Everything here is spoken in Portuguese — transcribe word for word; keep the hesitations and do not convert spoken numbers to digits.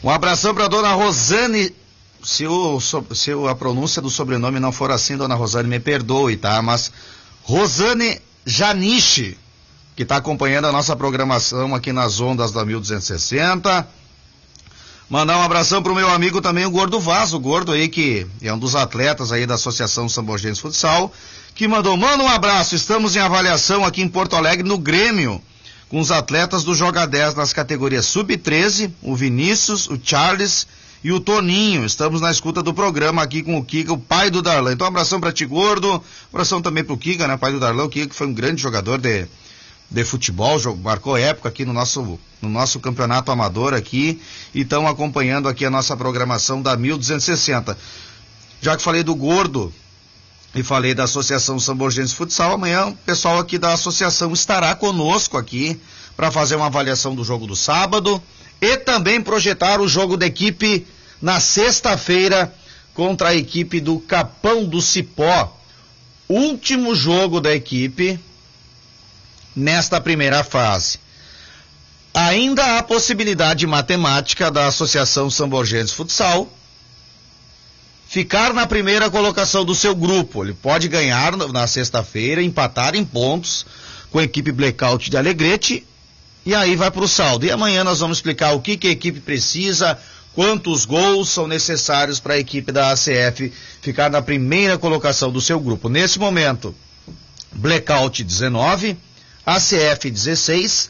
Um abração para dona Rosane. Se, o, se a pronúncia do sobrenome não for assim, dona Rosane, me perdoe, tá? Mas Rosane Janiche, que está acompanhando a nossa programação aqui nas ondas da mil duzentos e sessenta. Mandar um abração pro meu amigo também, o Gordo Vaz, o Gordo aí que é um dos atletas aí da Associação São Borgense Futsal, que mandou, manda um abraço, estamos em avaliação aqui em Porto Alegre no Grêmio, com os atletas do Joga dez nas categorias sub treze, o Vinícius, o Charles e o Toninho. Estamos na escuta do programa aqui com o Kika, o pai do Darlan. Então um abração pra ti, Gordo, um abração também pro Kika, né, pai do Darlan, o Kika que foi um grande jogador de... de futebol, marcou época aqui no nosso, no nosso campeonato amador aqui, e estão acompanhando aqui a nossa programação da mil duzentos e sessenta. Já que falei do Gordo e falei da Associação São Borgense Futsal, amanhã o pessoal aqui da associação estará conosco aqui para fazer uma avaliação do jogo do sábado e também projetar o jogo da equipe na sexta-feira contra a equipe do Capão do Cipó. Último jogo da equipe nesta primeira fase. Ainda há possibilidade matemática da Associação São Borgense Futsal ficar na primeira colocação do seu grupo. Ele pode ganhar na sexta-feira, empatar em pontos com a equipe Blackout de Alegrete e aí vai para o saldo. E amanhã nós vamos explicar o que, que a equipe precisa, quantos gols são necessários para a equipe da A C F ficar na primeira colocação do seu grupo. Nesse momento, Blackout dezenove, A C F dezesseis,